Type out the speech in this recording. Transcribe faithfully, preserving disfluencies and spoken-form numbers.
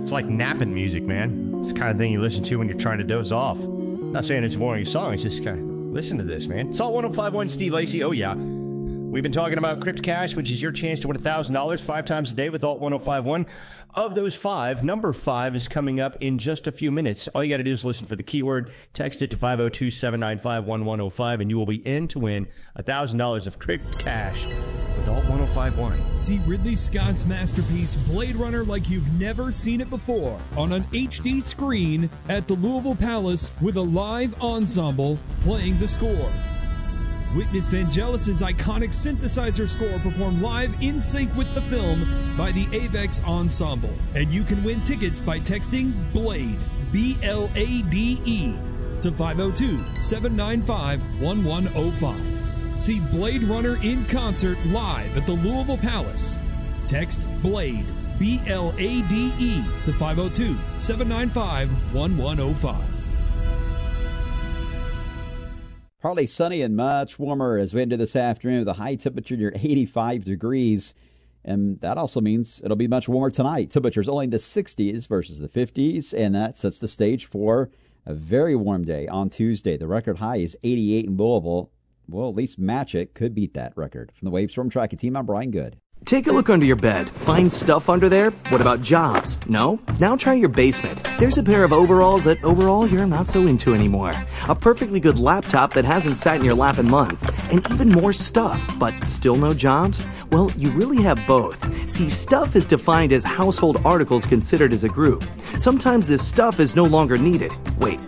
It's like napping music, man. It's the kind of thing you listen to when you're trying to doze off. I'm not saying it's a boring song. It's just kind of, listen to this, man. Salt one oh five point one, Steve Lacy. Oh, yeah. We've been talking about Crypt Cash, which is your chance to win one thousand dollars five times a day with Alt one oh five point one. Of those five, number five is coming up in just a few minutes. All you got to do is listen for the keyword, text it to five oh two, seven nine five, one one oh five, and you will be in to win one thousand dollars of Crypt Cash with Alt one oh five point one. See Ridley Scott's masterpiece Blade Runner like you've never seen it before on an H D screen at the Louisville Palace with a live ensemble playing the score. Witness Vangelis' iconic synthesizer score performed live in sync with the film by the Avex Ensemble. And you can win tickets by texting BLADE, B L A D E, to five oh two, seven nine five, one one oh five. See Blade Runner in concert live at the Louisville Palace. Text BLADE, B L A D E, to five oh two, seven nine five, one one oh five. Partly sunny and much warmer as we enter this afternoon with a high temperature near eighty-five degrees. And that also means it'll be much warmer tonight. Temperatures only in the sixties versus the fifties. And that sets the stage for a very warm day on Tuesday. The record high is eighty-eight in Louisville. We'll at least match it. Could beat that record. From the Wave Storm Tracking Team, I'm Brian Good. Take a look under your bed. Find stuff under there? What about jobs? No? Now try your basement. There's a pair of overalls that overall you're not so into anymore. A perfectly good laptop that hasn't sat in your lap in months. And even more stuff, but still no jobs? Well, you really have both. See, stuff is defined as household articles considered as a group. Sometimes this stuff is no longer needed. Wait,